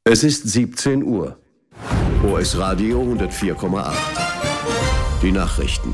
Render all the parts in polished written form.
Es ist 17 Uhr. OS Radio 104,8. Die Nachrichten.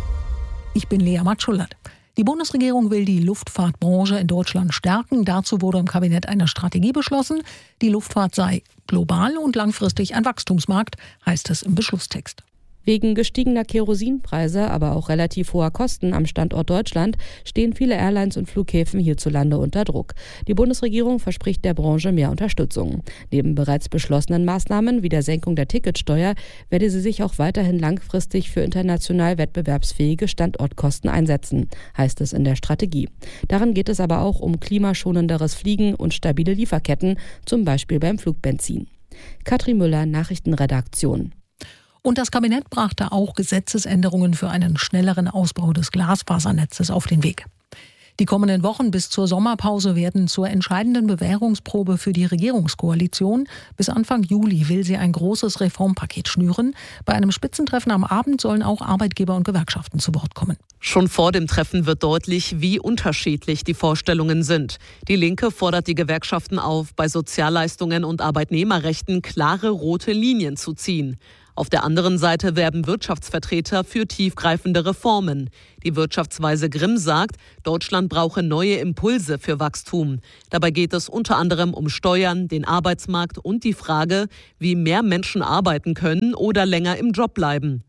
Ich bin Lea Matschullert. Die Bundesregierung will die Luftfahrtbranche in Deutschland stärken. Dazu wurde im Kabinett eine Strategie beschlossen. Die Luftfahrt sei global und langfristig ein Wachstumsmarkt, heißt es im Beschlusstext. Wegen gestiegener Kerosinpreise, aber auch relativ hoher Kosten am Standort Deutschland stehen viele Airlines und Flughäfen hierzulande unter Druck. Die Bundesregierung verspricht der Branche mehr Unterstützung. Neben bereits beschlossenen Maßnahmen wie der Senkung der Ticketsteuer werde sie sich auch weiterhin langfristig für international wettbewerbsfähige Standortkosten einsetzen, heißt es in der Strategie. Darin geht es aber auch um klimaschonenderes Fliegen und stabile Lieferketten, zum Beispiel beim Flugbenzin. Katrin Müller, Nachrichtenredaktion. Und das Kabinett brachte auch Gesetzesänderungen für einen schnelleren Ausbau des Glasfasernetzes auf den Weg. Die kommenden Wochen bis zur Sommerpause werden zur entscheidenden Bewährungsprobe für die Regierungskoalition. Bis Anfang Juli will sie ein großes Reformpaket schnüren. Bei einem Spitzentreffen am Abend sollen auch Arbeitgeber und Gewerkschaften zu Wort kommen. Schon vor dem Treffen wird deutlich, wie unterschiedlich die Vorstellungen sind. Die Linke fordert die Gewerkschaften auf, bei Sozialleistungen und Arbeitnehmerrechten klare rote Linien zu ziehen. Auf der anderen Seite werben Wirtschaftsvertreter für tiefgreifende Reformen. Die Wirtschaftsweise Grimm sagt, Deutschland brauche neue Impulse für Wachstum. Dabei geht es unter anderem um Steuern, den Arbeitsmarkt und die Frage, wie mehr Menschen arbeiten können oder länger im Job bleiben.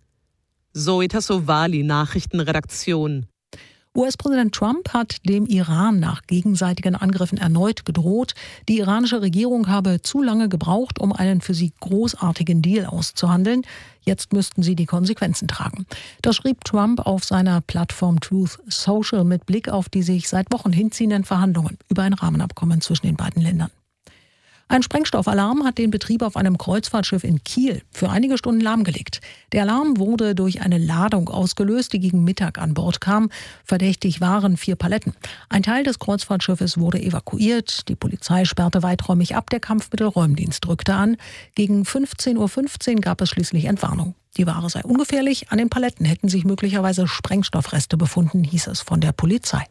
Zoe Tassovali, Nachrichtenredaktion. US-Präsident Trump hat dem Iran nach gegenseitigen Angriffen erneut gedroht. Die iranische Regierung habe zu lange gebraucht, um einen für sie großartigen Deal auszuhandeln. Jetzt müssten sie die Konsequenzen tragen. Das schrieb Trump auf seiner Plattform Truth Social mit Blick auf die sich seit Wochen hinziehenden Verhandlungen über ein Rahmenabkommen zwischen den beiden Ländern. Ein Sprengstoffalarm hat den Betrieb auf einem Kreuzfahrtschiff in Kiel für einige Stunden lahmgelegt. Der Alarm wurde durch eine Ladung ausgelöst, die gegen Mittag an Bord kam. Verdächtig waren 4 Paletten. Ein Teil des Kreuzfahrtschiffes wurde evakuiert. Die Polizei sperrte weiträumig ab. Der Kampfmittelräumdienst rückte an. Gegen 15:15 Uhr gab es schließlich Entwarnung. Die Ware sei ungefährlich. An den Paletten hätten sich möglicherweise Sprengstoffreste befunden, hieß es von der Polizei.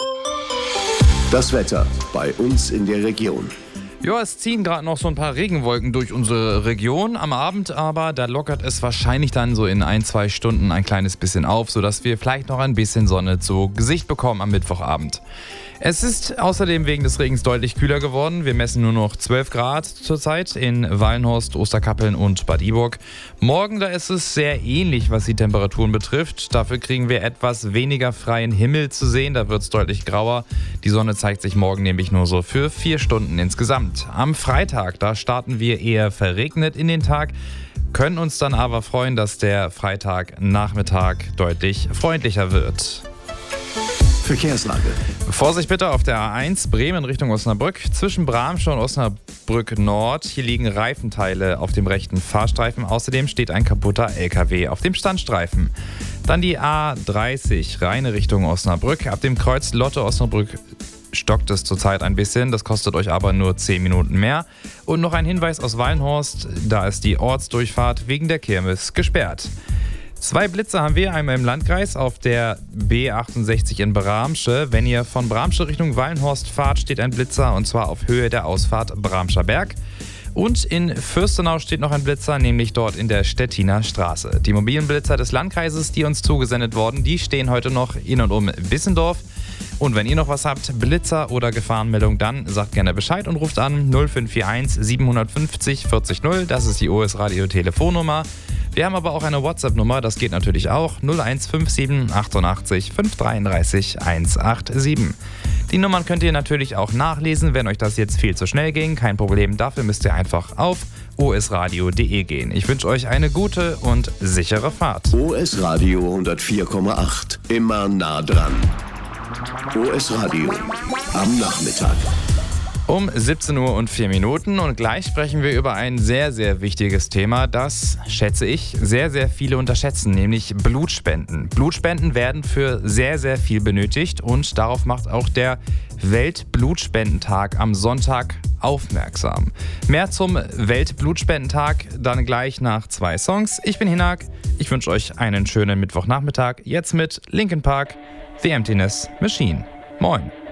Das Wetter bei uns in der Region. Ja, es ziehen gerade noch so ein paar Regenwolken durch unsere Region. Am Abend aber, da lockert es wahrscheinlich dann so in 1-2 Stunden ein kleines bisschen auf, sodass wir vielleicht noch ein bisschen Sonne zu Gesicht bekommen am Mittwochabend. Es ist außerdem wegen des Regens deutlich kühler geworden. Wir messen nur noch 12 Grad zurzeit in Wallenhorst, Osterkappeln und Bad Iburg. Morgen, da ist es sehr ähnlich, was die Temperaturen betrifft. Dafür kriegen wir etwas weniger freien Himmel zu sehen. Da wird es deutlich grauer. Die Sonne zeigt sich morgen nämlich nur so für 4 Stunden insgesamt. Am Freitag, da starten wir eher verregnet in den Tag, können uns dann aber freuen, dass der Freitagnachmittag deutlich freundlicher wird. Verkehrslage. Vorsicht bitte auf der A1 Bremen Richtung Osnabrück. Zwischen Bramsche und Osnabrück Nord. Hier liegen Reifenteile auf dem rechten Fahrstreifen. Außerdem steht ein kaputter LKW auf dem Standstreifen. Dann die A30 Rheine Richtung Osnabrück. Ab dem Kreuz Lotte Osnabrück stockt es zurzeit ein bisschen. Das kostet euch aber nur 10 Minuten mehr. Und noch ein Hinweis aus Wallenhorst. Da ist die Ortsdurchfahrt wegen der Kirmes gesperrt. 2 Blitze haben wir, einmal im Landkreis auf der B68 in Bramsche. Wenn ihr von Bramsche Richtung Wallenhorst fahrt, steht ein Blitzer und zwar auf Höhe der Ausfahrt Bramscher Berg. Und in Fürstenau steht noch ein Blitzer, nämlich dort in der Stettiner Straße. Die mobilen Blitzer des Landkreises, die uns zugesendet wurden, die stehen heute noch in und um Bissendorf. Und wenn ihr noch was habt, Blitzer oder Gefahrenmeldung, dann sagt gerne Bescheid und ruft an 0541 750 40 0. Das ist die OS Radio Telefonnummer. Wir haben aber auch eine WhatsApp-Nummer, das geht natürlich auch, 0157 88 533 187. Die Nummern könnt ihr natürlich auch nachlesen, wenn euch das jetzt viel zu schnell ging. Kein Problem, dafür müsst ihr einfach auf osradio.de gehen. Ich wünsche euch eine gute und sichere Fahrt. OS Radio 104,8, immer nah dran. OS Radio am Nachmittag. Um 17:04 Uhr und gleich sprechen wir über ein sehr, sehr wichtiges Thema, das, schätze ich, sehr, sehr viele unterschätzen, nämlich Blutspenden. Blutspenden werden für sehr, sehr viel benötigt und darauf macht auch der Weltblutspendentag am Sonntag aufmerksam. Mehr zum Weltblutspendentag dann gleich nach 2 Songs. Ich bin Hinak, ich wünsche euch einen schönen Mittwochnachmittag, jetzt mit Linkin Park, The Emptiness Machine. Moin.